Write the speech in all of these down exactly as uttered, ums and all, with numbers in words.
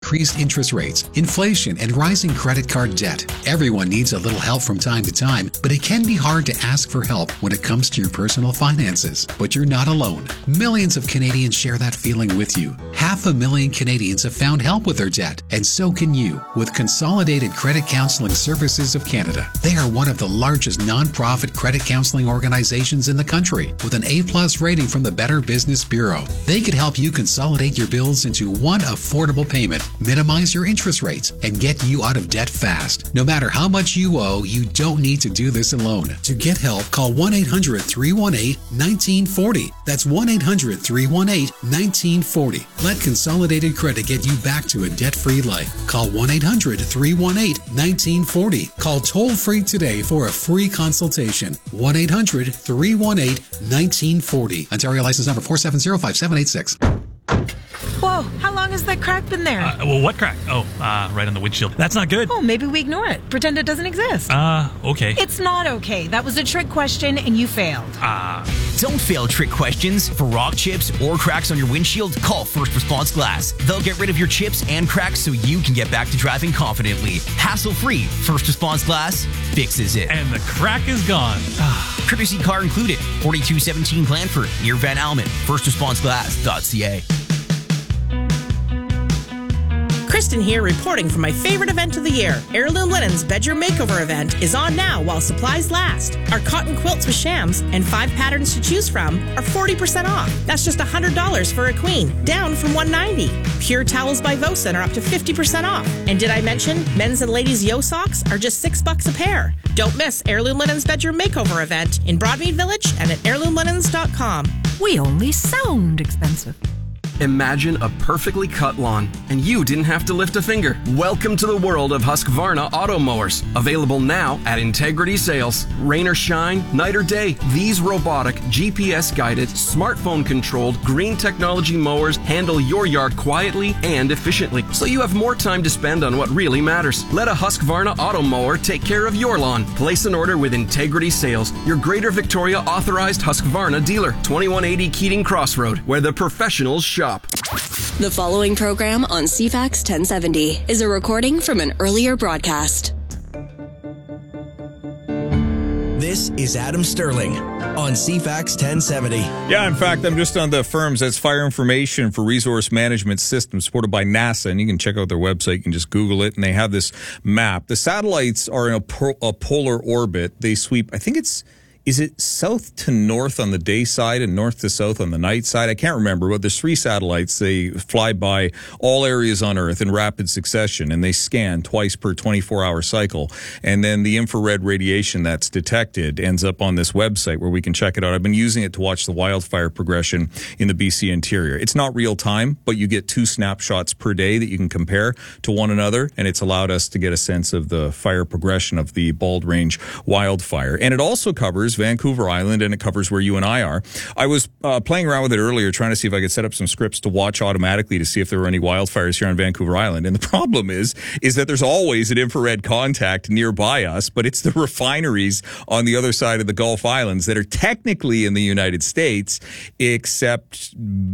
increased interest rates, inflation, and rising credit card debt. Everyone needs a little help from time to time, but it can be hard to ask for help when it comes to your personal finances. But you're not alone. Millions of Canadians share that feeling with you. Half a million Canadians have found help with their debt, and so can you with Consolidated Credit Counseling Services of Canada. They are one of the largest non-profit credit counseling organizations in the country with an A-plus rating from the Better Business Bureau. They could help you consolidate your bills into one affordable payment, minimize your interest rates, and get you out of debt fast. No matter how much you owe, you don't need to do this alone. To get help, call one eight hundred, three one eight, one nine four zero. That's one eight hundred, three one eight, one nine four zero. Let Consolidated Credit get you back to a debt-free life. Call one eight hundred, three one eight, one nine four zero. Call toll-free today for a free consultation. one eight hundred, three one eight, one nine four zero. Ontario license number four seven zero, five seven eight six. Whoa, how long has that crack been there? Uh, well, what crack? Oh, uh, right on the windshield. That's not good. Oh, maybe we ignore it. Pretend it doesn't exist. Uh, okay. It's not okay. That was a trick question and you failed. Ah. Uh. Don't fail trick questions. For rock chips or cracks on your windshield, call First Response Glass. They'll get rid of your chips and cracks so you can get back to driving confidently. Hassle-free. First Response Glass fixes it. And the crack is gone. Courtesy car included. forty-two seventeen Glanford, near Van Almen. first response glass dot c a. Kristen here, reporting for my favorite event of the year. Heirloom Linen's Bedroom Makeover event is on now while supplies last. Our cotton quilts with shams and five patterns to choose from are forty percent off. That's just one hundred dollars for a queen, down from one hundred ninety dollars. Pure towels by Vosen are up to fifty percent off. And did I mention men's and ladies' yo socks are just six bucks a pair? Don't miss Heirloom Linen's Bedroom Makeover event in Broadmead Village and at heirloom linens dot com. We only sound expensive. Imagine a perfectly cut lawn, and you didn't have to lift a finger. Welcome to the world of Husqvarna auto mowers. Available now at Integrity Sales. Rain or shine, night or day, these robotic, G P S-guided, smartphone-controlled, green technology mowers handle your yard quietly and efficiently, so you have more time to spend on what really matters. Let a Husqvarna auto mower take care of your lawn. Place an order with Integrity Sales, your Greater Victoria authorized Husqvarna dealer. twenty-one eighty Keating Crossroad, where the professionals shop. The following program on C FAX ten seventy is a recording from an earlier broadcast. This is Adam Sterling on C FAX ten seventy. Yeah, in fact, I'm just on the firms. That's Fire Information for Resource Management System, supported by NASA, and you can check out their website. You can just Google it, and they have this map. The satellites are in a, po- a polar orbit. They sweep, I think it's, is it south to north on the day side and north to south on the night side? I can't remember, but there's three satellites. They fly by all areas on Earth in rapid succession, and they scan twice per twenty-four hour cycle. And then the infrared radiation that's detected ends up on this website where we can check it out. I've been using it to watch the wildfire progression in the B C interior. It's not real time, but you get two snapshots per day that you can compare to one another, and it's allowed us to get a sense of the fire progression of the Bald Range wildfire. And it also covers Vancouver Island, and it covers where you and I are. I was uh, playing around with it earlier, trying to see if I could set up some scripts to watch automatically to see if there were any wildfires here on Vancouver Island. And the problem is, is that there's always an infrared contact nearby us, but it's the refineries on the other side of the Gulf Islands that are technically in the United States, except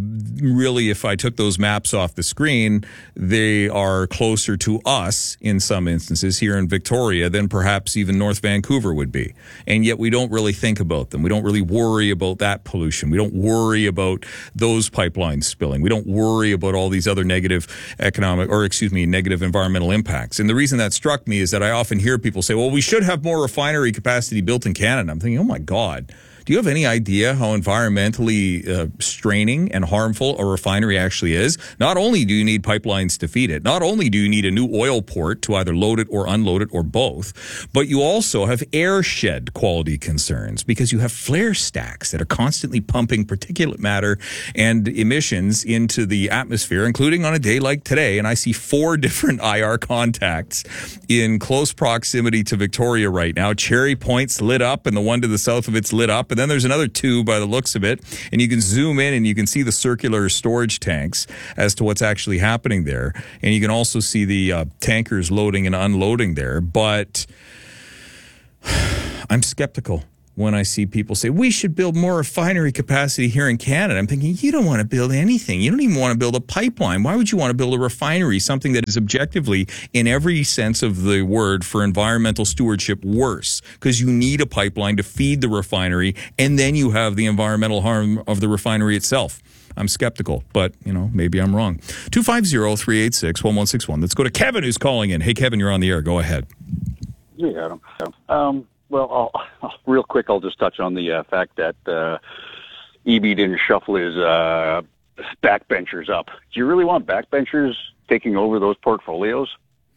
really if I took those maps off the screen, they are closer to us in some instances here in Victoria than perhaps even North Vancouver would be. And yet we don't really think about them. We don't really worry about that pollution. We don't worry about those pipelines spilling. We don't worry about all these other negative economic, or excuse me, negative environmental impacts. And the reason that struck me is that I often hear people say, well, we should have more refinery capacity built in Canada. I'm thinking, oh my God. Do you have any idea how environmentally uh, straining and harmful a refinery actually is? Not only do you need pipelines to feed it, not only do you need a new oil port to either load it or unload it or both, but you also have air shed quality concerns because you have flare stacks that are constantly pumping particulate matter and emissions into the atmosphere, including on a day like today. And I see four different I R contacts in close proximity to Victoria right now. Cherry Point's lit up and the one to the south of it's lit up. And then there's another two by the looks of it, and you can zoom in and you can see the circular storage tanks as to what's actually happening there. And you can also see the uh, tankers loading and unloading there. But I'm skeptical. when I see people say, we should build more refinery capacity here in Canada. I'm thinking, you don't want to build anything. You don't even want to build a pipeline. Why would you want to build a refinery, something that is objectively, in every sense of the word, for environmental stewardship worse? Because you need a pipeline to feed the refinery, and then you have the environmental harm of the refinery itself. I'm skeptical, but, you know, maybe I'm wrong. two five zero, three eight six, one one six one. Let's go to Kevin, who's calling in. Hey, Kevin, you're on the air. Go ahead. Yeah, Adam. Um, well, I'll, I'll, real quick, I'll just touch on the uh, fact that uh, E B didn't shuffle his uh, backbenchers up. Do you really want backbenchers taking over those portfolios?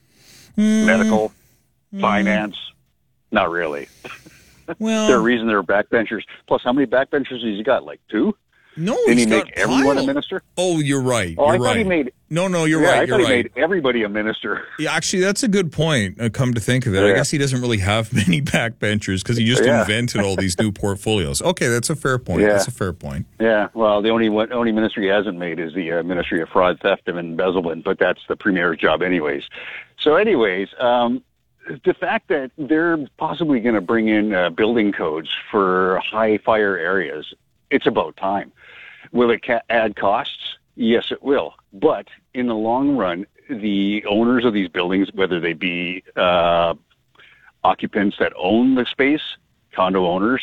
Mm. Medical, mm. finance? Not really. Well, there's a reason there are backbenchers. Plus, how many backbenchers has he got? Like two? No, Didn't he's he got make everyone pile. a minister? Oh, you're right. Oh, you're I right. thought he made. No, no, you're yeah, right. I you're thought right. he made everybody a minister. Yeah, actually, that's a good point. Uh, come to think of it, yeah. I guess he doesn't really have many backbenchers because he just yeah. invented all these new portfolios. Okay, that's a fair point. Yeah. That's a fair point. Yeah. Well, the only one, only ministry he hasn't made is the uh, Ministry of Fraud, Theft, and Embezzlement, but that's the premier's job, anyways. So, anyways. Um, The fact that they're possibly going to bring in uh, building codes for high fire areas, it's about time. Will it ca- add costs? Yes, it will. But in the long run, the owners of these buildings, whether they be uh, occupants that own the space, condo owners,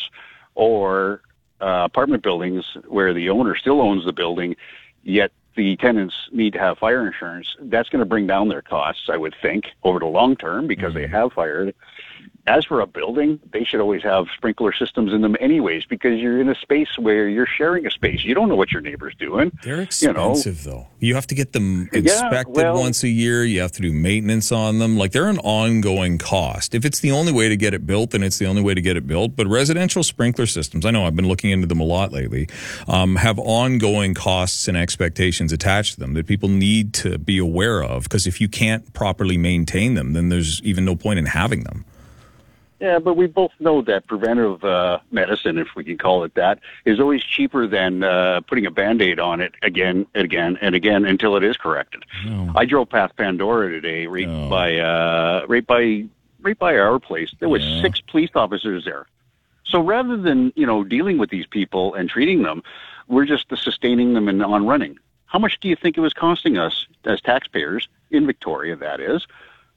or uh, apartment buildings where the owner still owns the building, yet the tenants need to have fire insurance, that's going to bring down their costs, I would think, over the long term because mm-hmm. they have fire. As for a building, they should always have sprinkler systems in them anyways because you're in a space where you're sharing a space. You don't know what your neighbor's doing. They're expensive, you know? though. You have to get them inspected yeah, well, once a year. You have to do maintenance on them. Like, they're an ongoing cost. If it's the only way to get it built, then it's the only way to get it built. But residential sprinkler systems, I know I've been looking into them a lot lately, um, have ongoing costs and expectations attached to them that people need to be aware of because if you can't properly maintain them, then there's even no point in having them. Yeah, but we both know that preventive uh, medicine, if we can call it that, is always cheaper than uh, putting a Band-Aid on it again and again and again until it is corrected. No. I drove past Pandora today, right no. by uh, right by right by our place. There was yeah. six police officers there. So rather than you know dealing with these people and treating them, we're just sustaining them and on running. How much do you think it was costing us as taxpayers in Victoria? That is,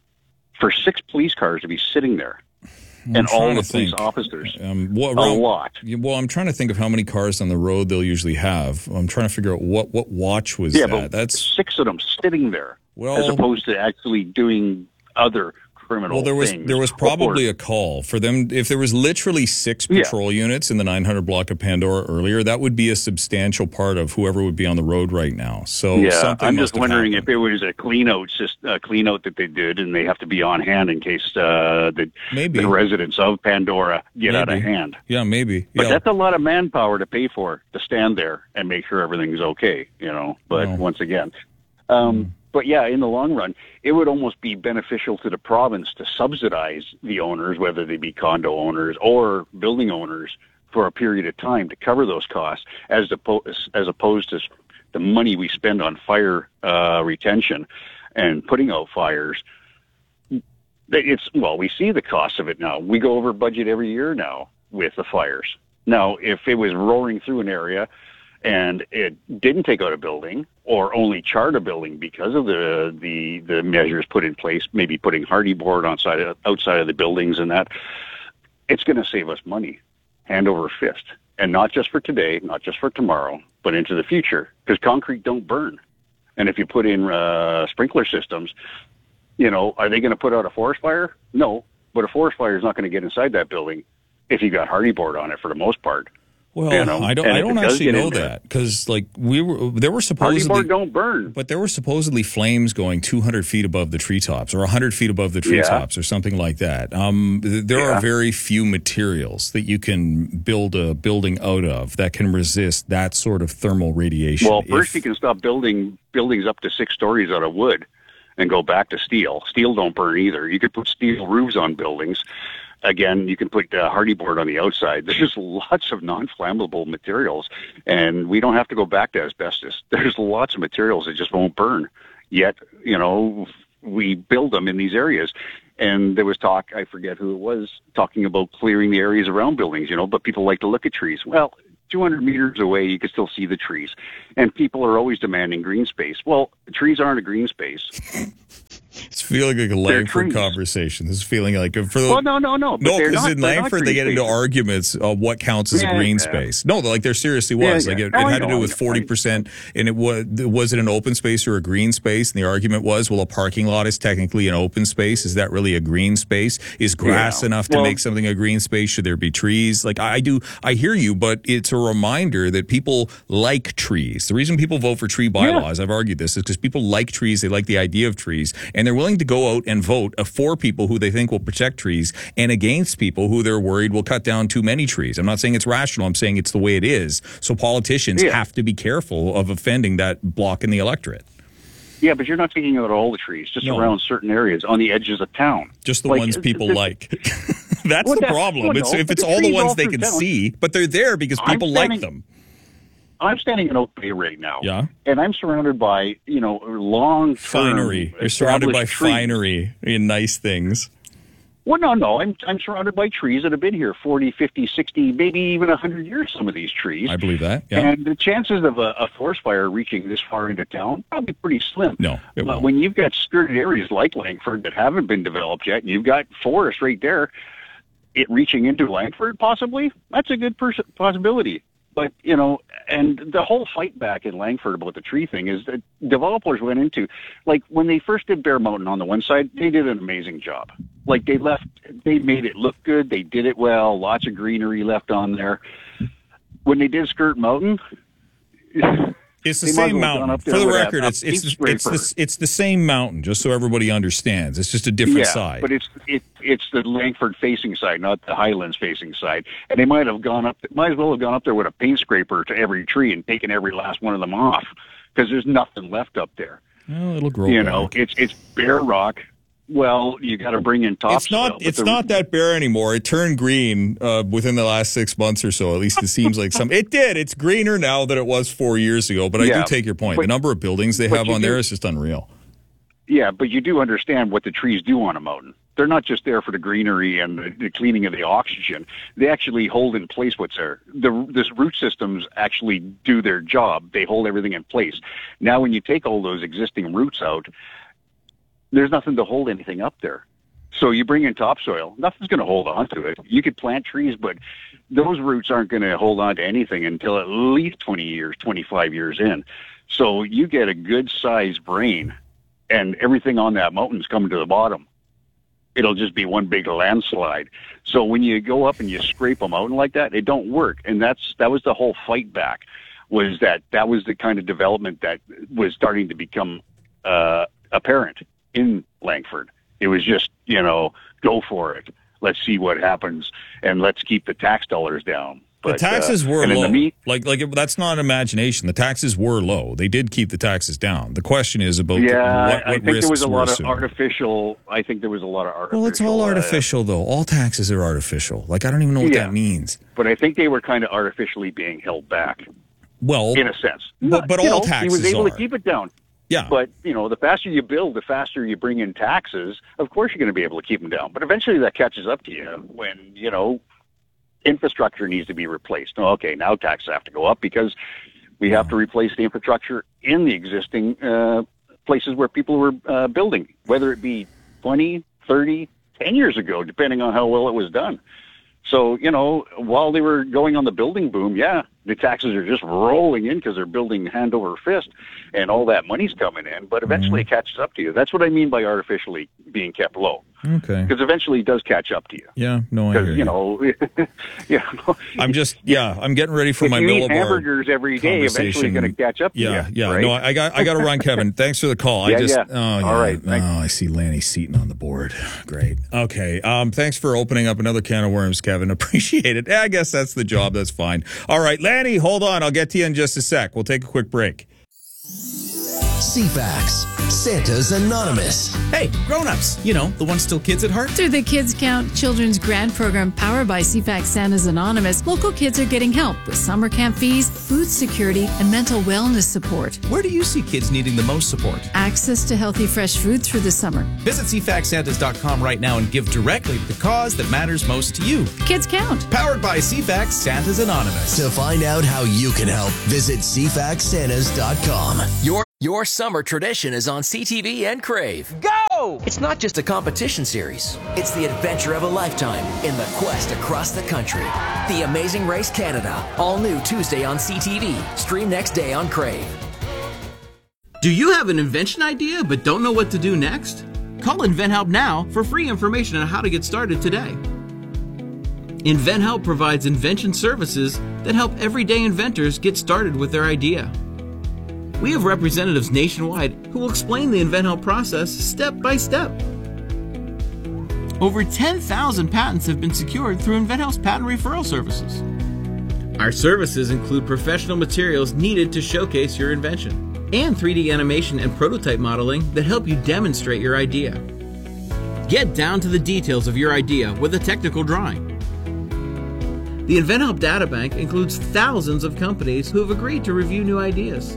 for six police cars to be sitting there. I'm and all the think, police officers. Um, what, a around, lot. Well, I'm trying to think of how many cars on the road they'll usually have. I'm trying to figure out what, what watch was yeah, that. But That's six of them sitting there, well, as opposed to actually doing other criminal well, there was things. there was probably a call for them. If there was literally six patrol yeah. units in the nine hundred block of Pandora earlier, that would be a substantial part of whoever would be on the road right now. So yeah, I'm just wondering if it was a clean out, just a clean out that they did, and they have to be on hand in case uh, the, maybe. the residents of Pandora get maybe. out of hand. Yeah, maybe. But yeah. that's a lot of manpower to pay for to stand there and make sure everything's okay. You know, but no. once again. Um, mm. But yeah, in the long run, it would almost be beneficial to the province to subsidize the owners, whether they be condo owners or building owners, for a period of time to cover those costs, as opposed, as opposed to the money we spend on fire uh, retention and putting out fires. It's well, we see the cost of it now. We go over budget every year now with the fires. Now, if it was roaring through an area and it didn't take out a building or only charred a building because of the the, the measures put in place, maybe putting hardy board outside of, outside of the buildings and that, it's going to save us money, hand over fist. And not just for today, not just for tomorrow, but into the future, because concrete don't burn. And if you put in uh, sprinkler systems, you know, are they going to put out a forest fire? No, but a forest fire is not going to get inside that building if you got hardy board on it for the most part. Well, you know? I don't. And I don't actually know that because, like, we were there were supposedly hardy board don't burn, but there were supposedly flames going two hundred feet above the treetops or one hundred feet above the treetops yeah. or something like that. Um, there yeah. are very few materials that you can build a building out of that can resist that sort of thermal radiation. Well, first if, you can stop building buildings up to six stories out of wood and go back to steel. Steel don't burn either. You could put steel roofs on buildings. Again, you can put uh, hardy board on the outside. There's lots of non-flammable materials, and we don't have to go back to asbestos. There's lots of materials that just won't burn. Yet, you know, we build them in these areas. And there was talk, I forget who it was, talking about clearing the areas around buildings, you know, but people like to look at trees. Well, two hundred meters away, you can still see the trees. And people are always demanding green space. Well, trees aren't a green space. It's feeling like a Langford conversation. This is feeling like for the, well, no, no, no. No, because in Langford they get into arguments of what counts as yeah, a green yeah. space. No, like there seriously was. Yeah, yeah. Like it, it had to do with forty percent, and it was was it an open space or a green space? And the argument was, well, a parking lot is technically an open space. Is that really a green space? Is grass yeah. enough to well, make something a green space? Should there be trees? Like I do, I hear you, but it's a reminder that people like trees. The reason people vote for tree bylaws, yeah. I've argued this, is because people like trees. They like the idea of trees, and they're willing to go out and vote for people who they think will protect trees and against people who they're worried will cut down too many trees. I'm not saying it's rational. I'm saying it's the way it is. So politicians yeah. have to be careful of offending that block in the electorate. Yeah, but you're not taking out all the trees, just no. around certain areas on the edges of town. Just the like, ones people like. That's well, the that, problem. Well, it's, no, if it's the all the ones all they can town. see, but they're there because people standing, like them. I'm standing in Oak Bay right now, yeah, and I'm surrounded by, you know, long finery. You're surrounded by trees. finery and nice things. Well, no, no, I'm I'm surrounded by trees that have been here forty, fifty, sixty, maybe even one hundred years, some of these trees. I believe that, yeah. And the chances of a, a forest fire reaching this far into town probably pretty slim. No, it But won't. when you've got skirted areas like Langford that haven't been developed yet, and you've got forest right there, it reaching into Langford possibly, that's a good pers- possibility. But, you know, and the whole fight back in Langford about the tree thing is that developers went into, like, when they first did Bear Mountain on the one side, they did an amazing job. Like, they left, they made it look good, they did it well, lots of greenery left on there. When they did Skirt Mountain... It's the same mountain. For the record, it's it's it's the, it's the same mountain, just so everybody understands. It's just a different yeah, side. But it's it, it's the Langford facing side, not the Highlands facing side. And they might have gone up, might as well have gone up there with a paint scraper to every tree and taken every last one of them off, because there's nothing left up there. Well, it'll grow. You back. know, it's it's bare rock. Well, you got to bring in topsoil. It's not. It's the, not that bare anymore. It turned green uh, within the last six months or so. At least it seems like some. It did. It's greener now than it was four years ago. But I yeah, do take your point. But, the number of buildings they have on do, there is just unreal. Yeah, but you do understand what the trees do on a mountain. They're not just there for the greenery and the, the cleaning of the oxygen. They actually hold in place what's there. The this root systems actually do their job. They hold everything in place. Now, when you take all those existing roots out, there's nothing to hold anything up there. So you bring in topsoil, nothing's going to hold on to it. You could plant trees, but those roots aren't going to hold on to anything until at least twenty years, twenty-five years in. So you get a good-sized brain, and everything on that mountain's coming to the bottom. It'll just be one big landslide. So when you go up and you scrape a mountain like that, it don't work. And that's that was the whole fight back, was that that was the kind of development that was starting to become uh, apparent in Langford. It was just, you know, go for it. Let's see what happens, and let's keep the tax dollars down. But, the taxes uh, were low. The meat, like, like it, that's not imagination. The taxes were low. They did keep the taxes down. The question is about yeah, the, what, what I think there was a lot assumed. of artificial. I think there was a lot of artificial. Well, it's all artificial, uh, though. All taxes are artificial. Like, I don't even know what yeah, that means. But I think they were kind of artificially being held back. Well, in a sense, but, but all know, taxes he was able are. to keep it down. Yeah. But, you know, the faster you build, the faster you bring in taxes, of course you're going to be able to keep them down. But eventually that catches up to you when, you know, infrastructure needs to be replaced. Oh, okay, now taxes have to go up because we have to replace the infrastructure in the existing uh, places where people were uh, building, whether it be twenty, thirty, ten years ago, depending on how well it was done. So, you know, while they were going on the building boom, yeah, the taxes are just rolling in because they're building hand over fist and all that money's coming in. But eventually mm-hmm. it catches up to you. That's what I mean by artificially being kept low. Okay. Because eventually it does catch up to you. Yeah, no, I hear you. you know, yeah. I'm just, yeah, I'm getting ready for if my you Millibard eat hamburgers every day, eventually going to catch up to yeah, you. Yeah, yeah. Right? No, I got, I got to run, Kevin. Thanks for the call. Yeah, I just, yeah. oh, yeah. All right. Oh, I see Lanny Seaton on the board. Great. Okay. Um, thanks for opening up another can of worms, Kevin. Appreciate it. Yeah, I guess that's the job. That's fine. All right, Lanny, hold on. I'll get to you in just a sec. We'll take a quick break. C FAX, Santa's Anonymous. Hey, grown-ups, you know, the ones still kids at heart. Through the Kids Count Children's Grant Program powered by C FAX Santa's Anonymous, local kids are getting help with summer camp fees, food security, and mental wellness support. Where do you see kids needing the most support? Access to healthy, fresh food through the summer. Visit c fax santas dot com right now and give directly to the cause that matters most to you. Kids Count. Powered by C FAX Santa's Anonymous. To find out how you can help, visit c fax santas dot com. Your Your summer tradition is on C T V and Crave. Go! It's not just a competition series. It's the adventure of a lifetime in the quest across the country. The Amazing Race Canada. All new Tuesday on C T V. Stream next day on Crave. Do you have an invention idea but don't know what to do next? Call InventHelp now for free information on how to get started today. InventHelp provides invention services that help everyday inventors get started with their idea. We have representatives nationwide who will explain the InventHelp process step by step. Over ten thousand patents have been secured through InventHelp's patent referral services. Our services include professional materials needed to showcase your invention and three D animation and prototype modeling that help you demonstrate your idea. Get down to the details of your idea with a technical drawing. The InventHelp Databank includes thousands of companies who have agreed to review new ideas.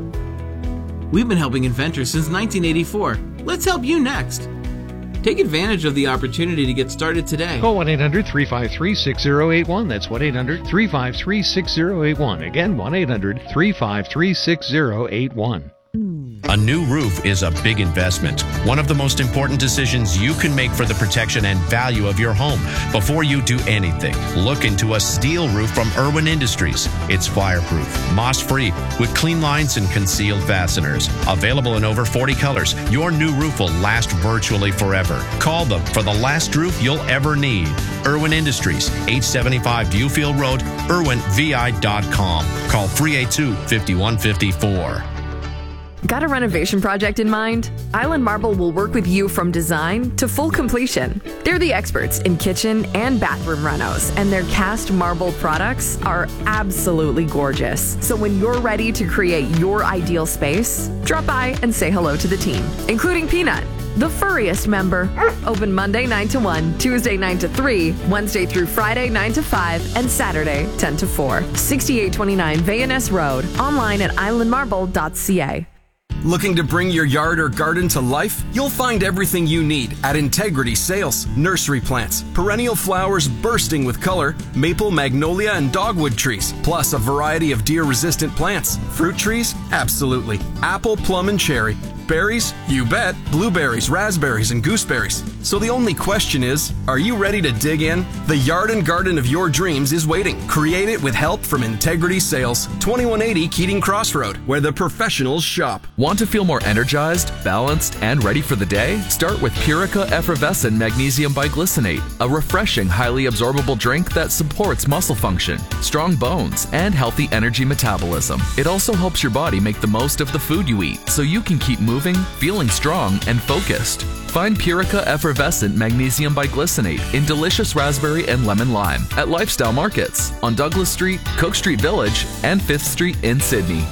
We've been helping inventors since nineteen eighty-four. Let's help you next. Take advantage of the opportunity to get started today. Call one eight hundred three five three six zero eight one. That's one eight hundred three five three six zero eight one. Again, one eight hundred three five three six zero eight one. A new roof is a big investment, one of the most important decisions you can make for the protection and value of your home. Before you do anything, look into a steel roof from Irwin Industries. It's fireproof, moss-free, with clean lines and concealed fasteners. Available in over forty colors, your new roof will last virtually forever. Call them for the last roof you'll ever need. Irwin Industries, eight seventy-five Viewfield Road, irwin v i dot com. Call three eight two, five one five four. Got a renovation project in mind? Island Marble will work with you from design to full completion. They're the experts in kitchen and bathroom renos, and their cast marble products are absolutely gorgeous. So when you're ready to create your ideal space, drop by and say hello to the team, including Peanut, the furriest member. Open Monday nine to one, Tuesday nine to three, Wednesday through Friday nine to five, and Saturday ten to four. sixty-eight twenty-nine Van Ness Road. Online at island marble dot c a. Looking to bring your yard or garden to life? You'll find everything you need at Integrity Sales. Nursery plants, perennial flowers bursting with color, maple, magnolia, and dogwood trees, plus a variety of deer-resistant plants. Fruit trees? Absolutely. Apple, plum, and cherry. Berries? You bet. Blueberries, raspberries, and gooseberries. So the only question is, are you ready to dig in? The yard and garden of your dreams is waiting. Create it with help from Integrity Sales, twenty-one eighty Keating Crossroad, where the professionals shop. Want to feel more energized, balanced, and ready for the day? Start with Purica Effervescent Magnesium Biglycinate, a refreshing, highly absorbable drink that supports muscle function, strong bones, and healthy energy metabolism. It also helps your body make the most of the food you eat, so you can keep moving, feeling strong, and focused. Find Purica Effervescent Magnesium Biglycinate in delicious raspberry and lemon lime at Lifestyle Markets on Douglas Street, Cook Street Village, and fifth Street in Sydney.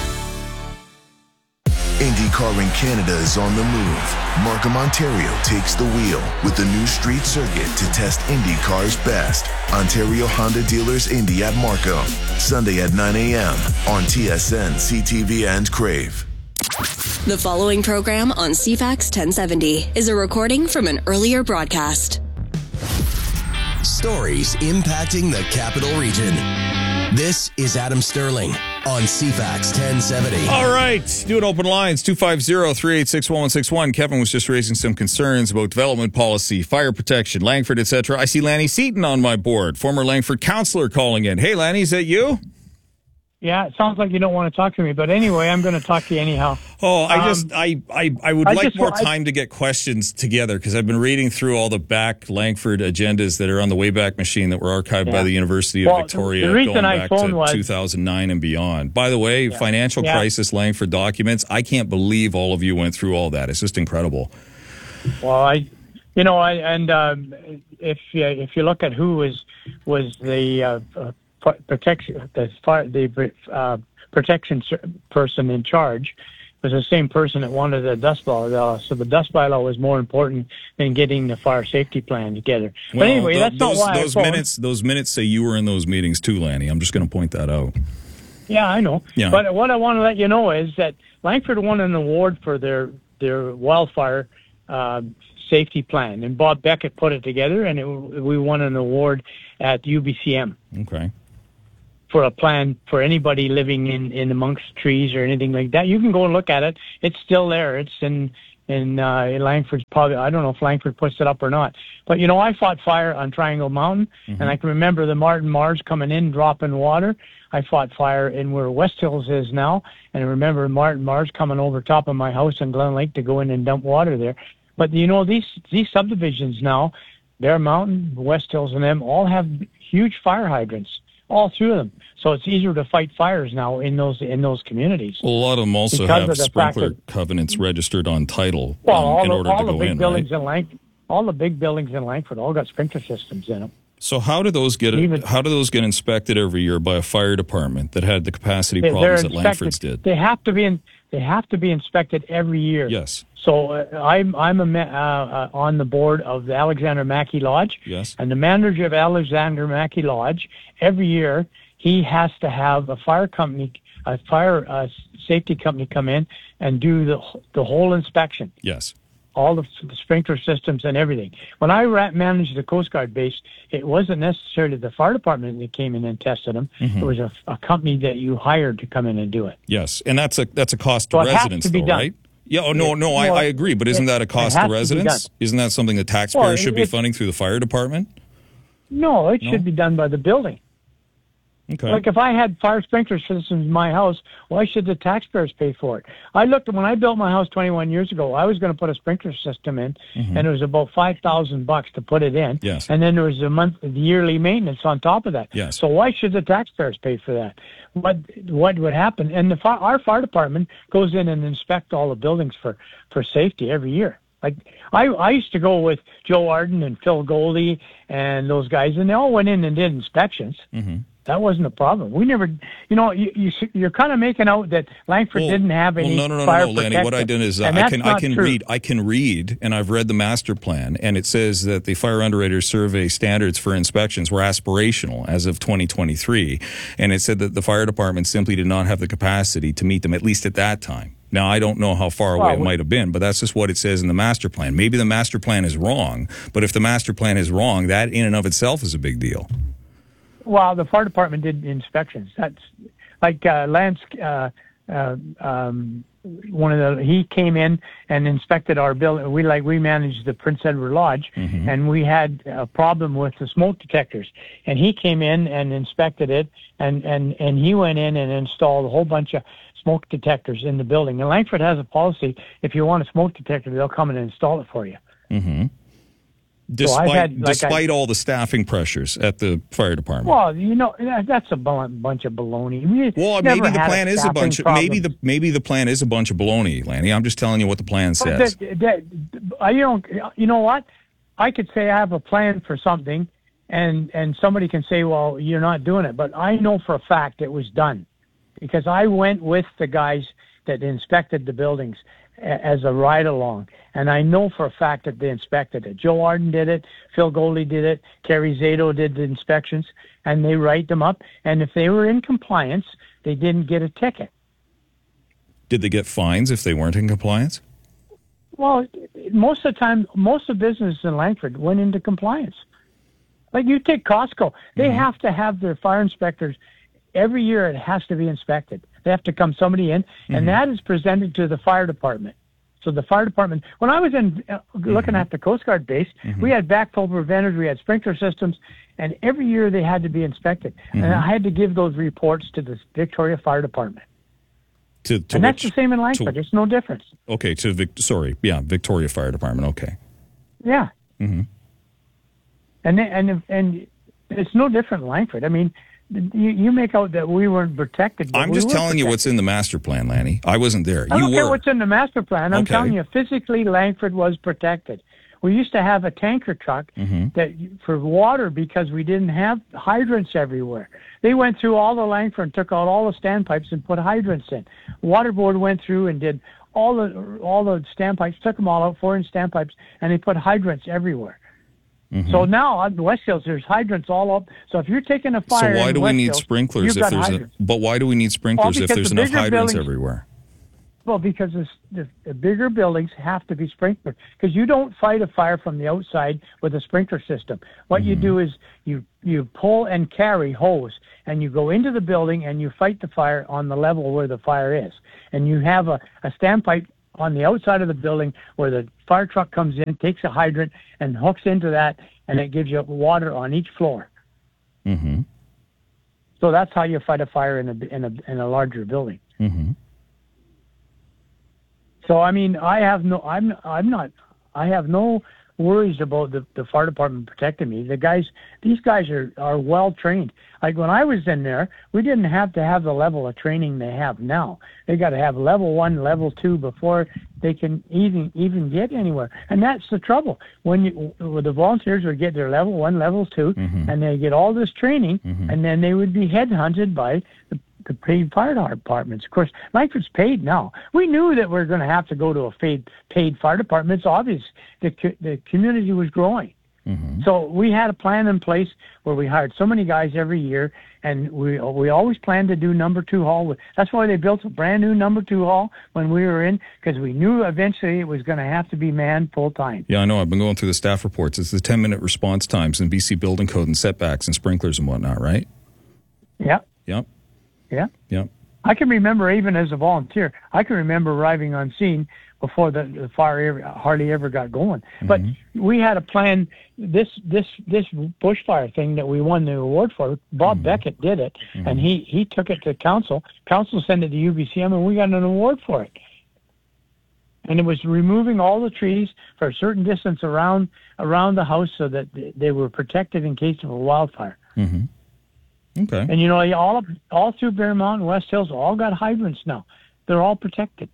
IndyCar in Canada is on the move. Markham, Ontario takes the wheel with the new street circuit to test IndyCar's best. Ontario Honda Dealers Indy at Markham, Sunday at nine a.m. on T S N, C T V, and Crave. The following program on C FAX ten seventy is a recording from an earlier broadcast. Stories impacting the Capital Region. This is Adam Sterling on C FAX ten seventy. All right, doing open lines, two five zero, three eight six, one one six one. Kevin was just raising some concerns about development policy, fire protection, Langford, et cetera. I see Lanny Seaton on my board, former Langford councillor, calling in. Hey, Lanny, is that you? Yeah, it sounds like you don't want to talk to me, but anyway, I'm going to talk to you anyhow. Oh, I um, just, I, I, I would I like just, more I, time to get questions together, because I've been reading through all the back Langford agendas that are on the Wayback Machine that were archived yeah. by the University of well, Victoria the reason going I back phoned to was, two thousand nine and beyond. By the way, yeah. financial yeah. crisis Langford documents, I can't believe all of you went through all that. It's just incredible. Well, I, you know, I, and um, if uh, if you look at who was was the uh, uh, protection, the fire, the uh, protection person in charge, was the same person that wanted the dust bylaw. So the dust bylaw was more important than getting the fire safety plan together. But Well, anyway, th- that's those, not why those I phoned. minutes. Those minutes say you were in those meetings too, Lanny. I'm just going to point that out. Yeah, I know. Yeah. But what I want to let you know is that Langford won an award for their their wildfire uh, safety plan, and Bob Beckett put it together, and it, we won an award at U B C M. Okay. For a plan for anybody living in, in amongst trees or anything like that. You can go and look at it. It's still there. It's in in, uh, in Langford's probably. I don't know if Langford puts it up or not. But you know, I fought fire on Triangle Mountain, Mm-hmm. and I can remember the Martin Mars coming in, dropping water. I fought fire in where West Hills is now, and I remember Martin Mars coming over top of my house in Glen Lake to go in and dump water there. But you know, these these subdivisions now, Bear Mountain, West Hills, and them all have huge fire hydrants all through them. So it's easier to fight fires now in those in those communities. Well, a lot of them also Because have of the fact sprinkler that- covenants registered on title Well, um, all in the, order all to the go big in, buildings right? in Lang, all the big buildings in Langford all got sprinkler systems in them. So how do those get Even- how do those get inspected every year by a fire department that had the capacity They- problems they're that Langford's inspected- did? They have to be in, they have to be inspected every year. Yes. So uh, I'm I'm a, ma- uh, uh, on the board of the Alexander Mackey Lodge. Yes. And the manager of Alexander Mackey Lodge, every year he has to have a fire company, a fire uh, safety company come in and do the the whole inspection. Yes. All the, the sprinkler systems and everything. When I ra- managed the Coast Guard base, it wasn't necessarily the fire department that came in and tested them. Mhm. It was a, a company that you hired to come in and do it. Yes, and that's a that's a cost to So it has residents, to be though, done. right? Yeah. Oh no, no, I, Well, I agree. But isn't it- that a it cost has to to be residents? done. Isn't that something that taxpayers Well, should be it- funding through the fire department? No, it No? should be done by the building. Okay. Like if I had fire sprinkler systems in my house, why should the taxpayers pay for it? I looked when I built my house twenty-one years ago. I was going to put a sprinkler system in, Mhm. and it was about five thousand bucks to put it in. Yes. And then there was a month the yearly maintenance on top of that. Yes. So why should the taxpayers pay for that? What what would happen? And the fi- our fire department goes in and inspect all the buildings for for safety every year. Like I, I used to go with Joe Arden and Phil Goldie and those guys, and they all went in and did inspections. Mm-hmm. That wasn't a problem. We never, you know, you, you you're kind of making out that Langford Well- didn't have well, any no, no, no, fire no, Lanny. protection. What I did is uh, And I that's can I not can true. read I can read, and I've read the master plan, and it says that the fire underwriter survey standards for inspections were aspirational as of twenty twenty-three, and it said that the fire department simply did not have the capacity to meet them, at least at that time. Now, I don't know how far away Well, it might have been, but that's just what it says in the master plan. Maybe the master plan is wrong, but if the master plan is wrong, that in and of itself is a big deal. Well, the fire department did inspections. That's like uh, Lance. Uh, uh, um, one of the he came in and inspected our building. We like we managed the Prince Edward Lodge, Mhm. and we had a problem with the smoke detectors. And he came in and inspected it, and and and he went in and installed a whole bunch of smoke detectors in the building. And Langford has a policy: if you want a smoke detector, they'll come in and install it for you. Mm-hmm. So Despite, I've had, like, despite I- all the staffing pressures at the fire department. Well, you know, that- that's a bu- bunch of baloney. We Well, never maybe the had plan is a staffing bunch. Of, problem. maybe the maybe the plan is a bunch of baloney, Lanny. I'm just telling you what the plan But says. that- that- I don't. You know what? I could say I have a plan for something, and and somebody can say, "Well, you're not doing it." But I know for a fact it was done, because I went with the guys that inspected the buildings a- as a ride along, and I know for a fact that they inspected it. Joe Arden did it, Phil Goldie did it, Kerry Zato did the inspections, and they write them up. And if they were in compliance, they didn't get a ticket. Did they get fines if they weren't in compliance? Well, most of the time, most of the businesses in Langford went into compliance. Like you take Costco, they Mm-hmm. have to have their fire inspectors every year. It has to be inspected. They have to come somebody in, Mm-hmm. and that is presented to the fire department. So the fire department, when I was in uh, looking at the Coast Guard base, Mm-hmm. we had backflow preventers, we had sprinkler systems, and every year they had to be inspected. And Mhm. I had to give those reports to the Victoria Fire Department. To, to And that's which- the same in Langford. to- It's no difference. Okay, to Vic, sorry, yeah, Victoria Fire Department. Okay. Yeah. hmm And they- and and it's no different in Langford. I mean, you, you make out that we weren't protected. but I'm we just were telling you protected. what's in the master plan, Lanny. I wasn't there. I You don't care were. what's in the master plan. I'm Okay. telling you, physically, Langford was protected. We used to have a tanker truck Mm-hmm. that for water because we didn't have hydrants everywhere. They went through all the Langford and took out all the standpipes and put hydrants in. Water Board went through and did all the all the standpipes, took them all out, four-inch standpipes, and they put hydrants everywhere. Mm-hmm. So now on West Hills, there's hydrants all up. So if you're taking a fire, So why in do we West need Hills, sprinklers you've if got there's a, hydrants. but why do we need sprinklers if because there's the enough bigger hydrants buildings- everywhere? Well, because the, the, the bigger buildings have to be sprinkled. Because you don't fight a fire from the outside with a sprinkler system. What Mm-hmm. you do is you you pull and carry hose, and you go into the building and you fight the fire on the level where the fire is. And you have a, a standpipe on the outside of the building where the fire truck comes in, takes a hydrant, and hooks into that, and it gives you water on each floor. Mm-hmm. So that's how you fight a fire in a in a in a larger building. Mm-hmm. So I mean, I have no, I'm, I'm not, I have no worries about the, the fire department protecting me. The guys, these guys are, are well trained. Like when I was in there, we didn't have to have the level of training they have now. They got to have level one, level two before they can even even get anywhere. And that's the trouble. When you, when the volunteers would get their level one, level two, Mm-hmm. and they get all this training, Mhm. and then they would be headhunted by the the paid fire departments. Of course, Langford's paid now. We knew that we are going to have to go to a paid paid fire department. It's obvious the co- the community was growing. Mm-hmm. So we had a plan in place where we hired so many guys every year, and we we always planned to do number two hall. That's why they built a brand new number two hall when we were in, because we knew eventually it was going to have to be manned full time. Yeah, I know. I've been going through the staff reports. It's the ten-minute response times in B C building code and setbacks and sprinklers and whatnot, right? Yeah, Yep. yeah. Yep. I can remember, even as a volunteer, I can remember arriving on scene before the, the fire ever, hardly ever got going. But we had a plan. This this this bushfire thing that we won the award for, Bob Beckett did it, and he he took it to council. Council sent it to U B C M, and we got an award for it. And it was removing all the trees for a certain distance around around the house so that they were protected in case of a wildfire. Mm-hmm. Okay. And you know, all up, all through Bear Mountain, West Hills, all got hydrants now. They're all protected.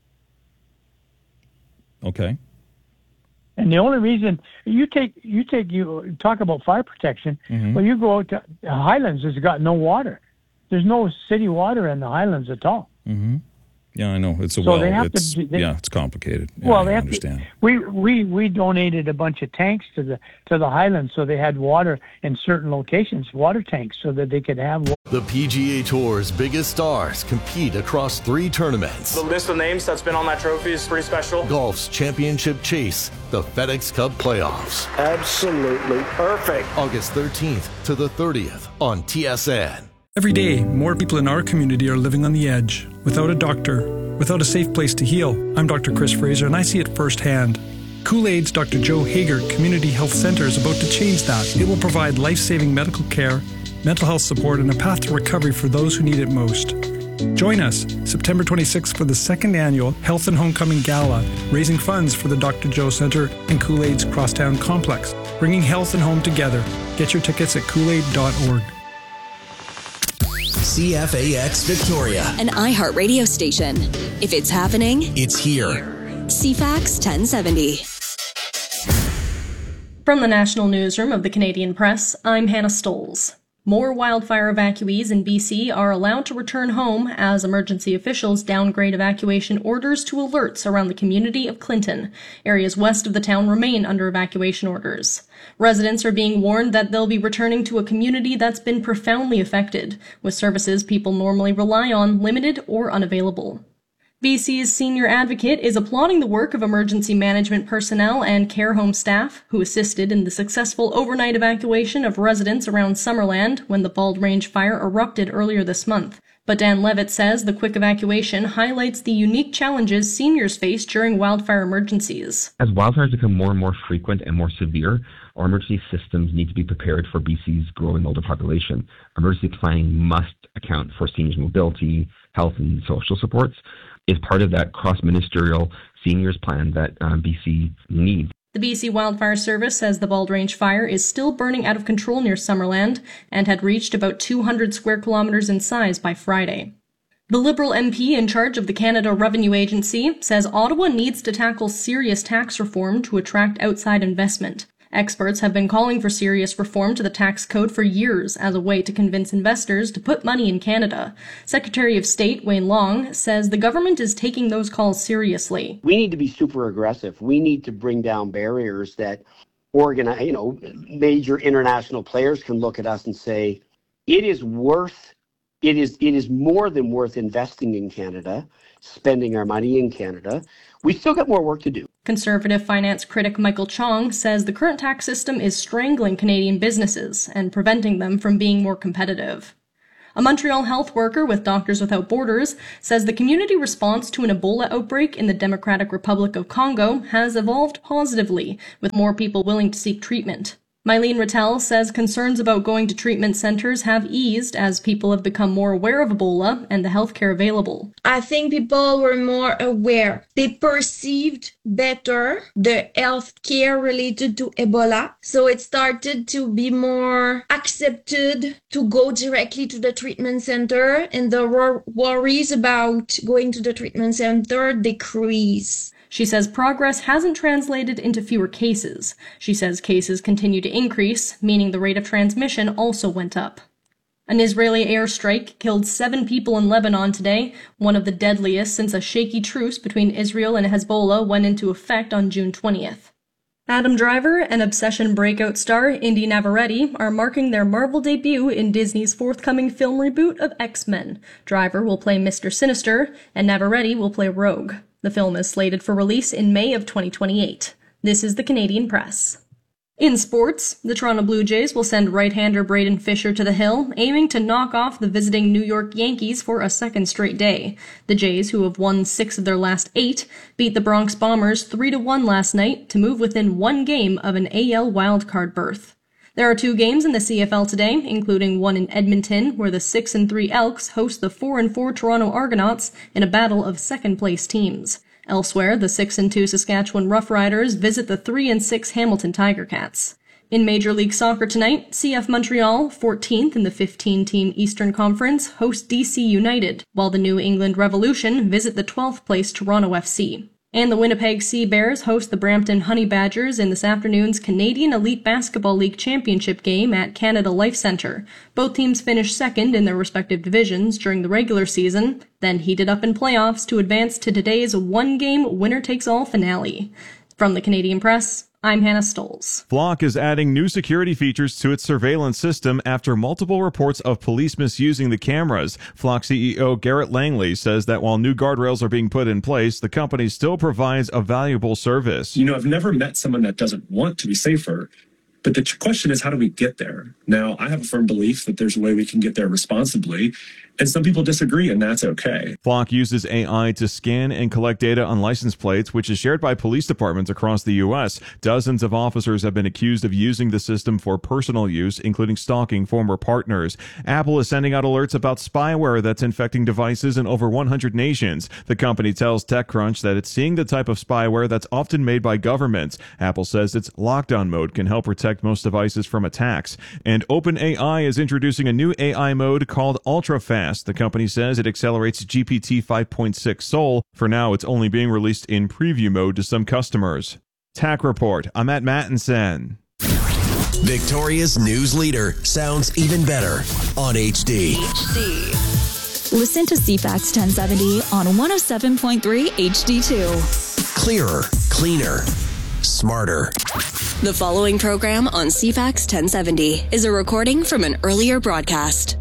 Okay. And the only reason you take you take you talk about fire protection, Mhm. well, you go out to the Highlands, has got no water. There's no city water in the Highlands at all. Mm-hmm. Yeah, I know. It's a So well. they have to It's, do- they- yeah, it's complicated. Yeah, well, I they have understand. to. We we we donated a bunch of tanks to the to the Highlands, so they had water in certain locations, water tanks, so that they could have. Water. The P G A Tour's biggest stars compete across three tournaments. The list of names that's been on that trophy is pretty special. Golf's championship chase, the FedEx Cup playoffs. Absolutely perfect. August thirteenth to the thirtieth on T S N. Every day, more people in our community are living on the edge, without a doctor, without a safe place to heal. I'm Doctor Chris Fraser, and I see it firsthand. Kool-Aid's Doctor Joe Hager Community Health Center is about to change that. It will provide life-saving medical care, mental health support, and a path to recovery for those who need it most. Join us September twenty-sixth for the second annual Health and Homecoming Gala, raising funds for the Doctor Joe Center and Kool-Aid's Crosstown Complex, bringing health and home together. Get your tickets at kool aid dot org. C F A X Victoria, An iHeartRadio station. If it's happening, it's here. C FAX ten seventy. From the National Newsroom of the Canadian Press, I'm Hannah Stoles. More wildfire evacuees in B C are allowed to return home as emergency officials downgrade evacuation orders to alerts around the community of Clinton. Areas west of the town remain under evacuation orders. Residents are being warned that they'll be returning to a community that's been profoundly affected, with services people normally rely on limited or unavailable. B C's senior advocate is applauding the work of emergency management personnel and care home staff who assisted in the successful overnight evacuation of residents around Summerland when the Bald Range fire erupted earlier this month. But Dan Levitt says the quick evacuation highlights the unique challenges seniors face during wildfire emergencies. As wildfires become more and more frequent and more severe, our emergency systems need to be prepared for B C's growing older population. Emergency planning must account for seniors' mobility, health, and social supports. Is part of that cross-ministerial seniors plan that um, B C needs. The B C Wildfire Service says the Bald Range fire is still burning out of control near Summerland and had reached about two hundred square kilometers in size by Friday. The Liberal M P in charge of the Canada Revenue Agency says Ottawa needs to tackle serious tax reform to attract outside investment. Experts have been calling for serious reform to the tax code for years as a way to convince investors to put money in Canada. Secretary of State Wayne Long says the government is taking those calls seriously. We need to be super aggressive. We need to bring down barriers that organize, you know, major international players can look at us and say, it is worth, it is, it is more than worth investing in Canada, spending our money in Canada. We still got more work to do. Conservative finance critic Michael Chong says the current tax system is strangling Canadian businesses and preventing them from being more competitive. A Montreal health worker with Doctors Without Borders says the community response to an Ebola outbreak in the Democratic Republic of Congo has evolved positively, with more people willing to seek treatment. Mylene Rattel says concerns about going to treatment centers have eased as people have become more aware of Ebola and the healthcare available. I think people were more aware. They perceived better the healthcare related to Ebola. So it started to be more accepted to go directly to the treatment center, and the wor- worries about going to the treatment center decrease. She says progress hasn't translated into fewer cases. She says cases continue to increase, meaning the rate of transmission also went up. An Israeli airstrike killed seven people in Lebanon today, one of the deadliest since a shaky truce between Israel and Hezbollah went into effect on June twentieth. Adam Driver and Obsession breakout star Indy Navarrete are marking their Marvel debut in Disney's forthcoming film reboot of X-Men. Driver will play Mister Sinister, and Navarrete will play Rogue. The film is slated for release in May of twenty twenty-eight. This is the Canadian Press. In sports, the Toronto Blue Jays will send right-hander Braden Fisher to the hill, aiming to knock off the visiting New York Yankees for a second straight day. The Jays, who have won six of their last eight, beat the Bronx Bombers three to one last night to move within one game of an A L wildcard berth. There are two games in the C F L today, including one in Edmonton, where the six and three Elks host the four and four Toronto Argonauts in a battle of second-place teams. Elsewhere, the six and two Saskatchewan Roughriders visit the three and six Hamilton Tiger Cats. In Major League Soccer tonight, C F Montreal, fourteenth in the fifteen-team Eastern Conference, host D C United, while the New England Revolution visit the twelfth-place Toronto F C. And the Winnipeg Sea Bears host the Brampton Honey Badgers in this afternoon's Canadian Elite Basketball League Championship game at Canada Life Centre. Both teams finished second in their respective divisions during the regular season, then heated up in playoffs to advance to today's one-game winner-takes-all finale. From the Canadian Press, I'm Hannah Stolz. Flock is adding new security features to its surveillance system after multiple reports of police misusing the cameras. Flock C E O Garrett Langley says that while new guardrails are being put in place, the company still provides a valuable service. You know, I've never met someone that doesn't want to be safer, but the question is, how do we get there? Now, I have a firm belief that there's a way we can get there responsibly, and some people disagree, and that's okay. Flock uses A I to scan and collect data on license plates, which is shared by police departments across the U S. Dozens of officers have been accused of using the system for personal use, including stalking former partners. Apple is sending out alerts about spyware that's infecting devices in over one hundred nations. The company tells TechCrunch that it's seeing the type of spyware that's often made by governments. Apple says its lockdown mode can help protect most devices from attacks. And OpenAI is introducing a new A I mode called UltraFast. The company says it accelerates G P T five point six Soul. For now, it's only being released in preview mode to some customers. Tech Report. I'm at Mattinson. Victoria's news leader sounds even better on H D. H D. Listen to C FAX ten seventy on one oh seven point three H D two. Clearer, cleaner, smarter. The following program on C FAX ten seventy is a recording from an earlier broadcast.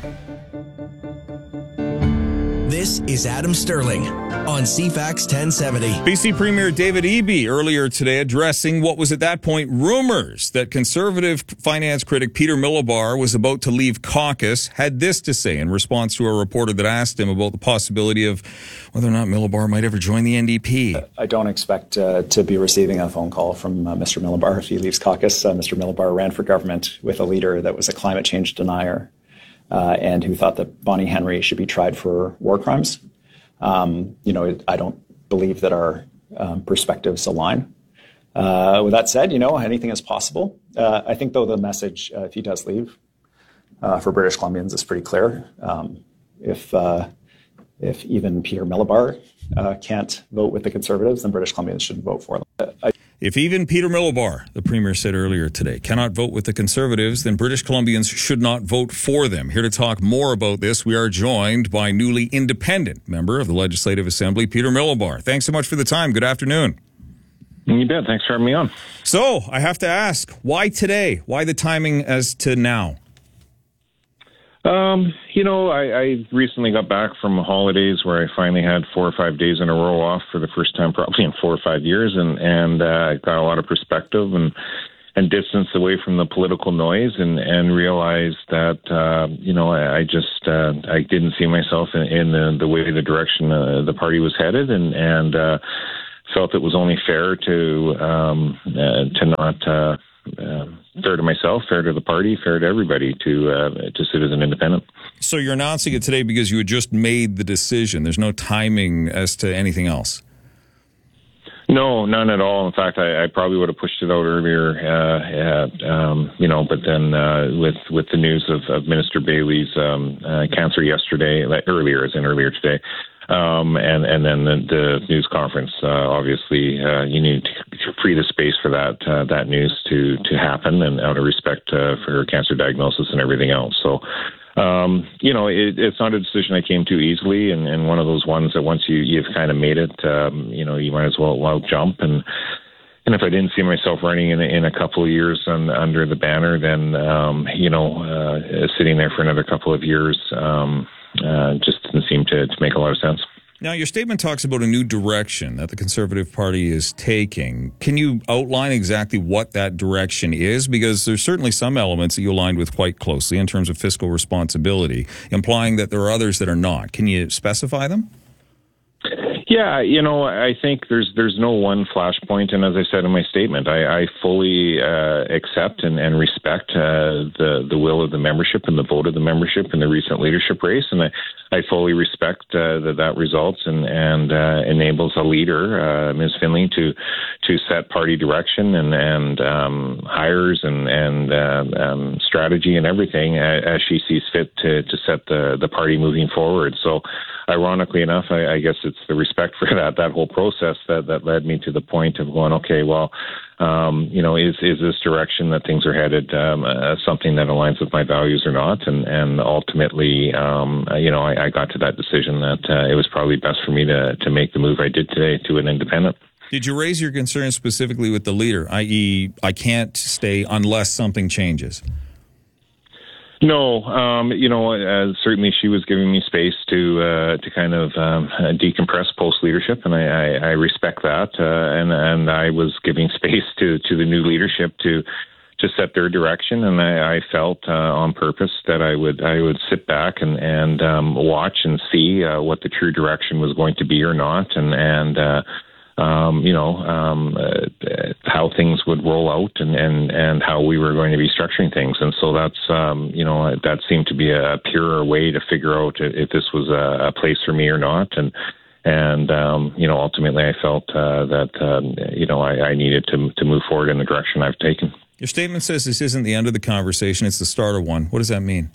This is Adam Sterling on C FAX ten seventy. B C Premier David Eby earlier today addressing what was at that point rumors that conservative finance critic Peter Milobar was about to leave caucus, had this to say in response to a reporter that asked him about the possibility of whether or not Milobar might ever join the N D P. I don't expect uh, to be receiving a phone call from uh, Mister Milobar if he leaves caucus. Uh, Mister Milobar ran for government with a leader that was a climate change denier. Uh, and who thought that Bonnie Henry should be tried for war crimes. Um, you know, it, I don't believe that our um, perspectives align. Uh, with that said, you know, anything is possible. Uh, I think, though, the message, uh, if he does leave, uh, for British Columbians is pretty clear. Um, if uh, if even Peter Millibar uh, can't vote with the Conservatives, then British Columbians should vote for them. I- If even Peter Millibar, the Premier said earlier today, cannot vote with the Conservatives, then British Columbians should not vote for them. Here to talk more about this, we are joined by newly independent member of the Legislative Assembly, Peter Millibar. Thanks so much for the time. Good afternoon. You bet. Thanks for having me on. So, I have to ask, why today? Why the timing as to now? Um, you know, I, I recently got back from holidays where I finally had four or five days in a row off for the first time probably in four or five years, and and uh, I got a lot of perspective and and distance away from the political noise, and and realized that uh, you know I, I just uh, I didn't see myself in, in the, the way the direction uh, the party was headed, and and uh, felt it was only fair to um, uh, to not. Uh, Uh, fair to myself, fair to the party, fair to everybody to uh, to sit as an independent. So you're announcing it today because you had just made the decision. There's no timing as to anything else. No, none at all. In fact, I, I probably would have pushed it out earlier. Uh, at, um, you know, but then uh, with with the news of, of Minister Bailey's um, uh, cancer yesterday, like earlier, as in earlier today. Um, and, and then the, the news conference, uh, obviously, uh, you need to free the space for that, uh, that news to, to happen, and out of respect, uh, for her cancer diagnosis and everything else. So, um, you know, it, it's not a decision I came to easily, and, and one of those ones that once you, you've kind of made it, um, you know, you might as well, well jump. And, and if I didn't see myself running in, in a couple of years on, under the banner, then, um, you know, uh, sitting there for another couple of years, um, Uh, just didn't seem to, to make a lot of sense. Now, your statement talks about a new direction that the Conservative Party is taking. Can you outline exactly what that direction is? Because there's certainly some elements that you aligned with quite closely in terms of fiscal responsibility, implying that there are others that are not. Can you specify them? Yeah, you know, I think there's there's no one flashpoint, and as I said in my statement, I, I fully uh, accept and, and respect uh, the the will of the membership and the vote of the membership in the recent leadership race, and I, I fully respect uh, that that results and and uh, enables a leader, uh, Miz Finley, to to set party direction and and um, hires and and uh, um, strategy and everything as, as she sees fit to to set the the party moving forward. So, ironically enough, I, I guess it's the respect for that that whole process that, that led me to the point of going, okay, well, um, you know, is is this direction that things are headed um, uh, something that aligns with my values or not? And and ultimately, um, you know, I, I got to that decision that uh, it was probably best for me to to make the move I did today to an independent. Did you raise your concerns specifically with the leader, that is, I can't stay unless something changes? No, um, you know, uh, certainly she was giving me space to uh, to kind of um, decompress post leadership, and I, I, I respect that. Uh, and and I was giving space to, to the new leadership to to set their direction, and I, I felt uh, on purpose that I would I would sit back and and um, watch and see uh, what the true direction was going to be or not, and and. Uh, Um, you know, um, uh, how things would roll out and, and, and how we were going to be structuring things. And so that's, um, you know, that seemed to be a purer way to figure out if this was a, a place for me or not. And, and um, you know, ultimately I felt uh, that, um, you know, I, I needed to, to move forward in the direction I've taken. Your statement says this isn't the end of the conversation, it's the start of one. What does that mean?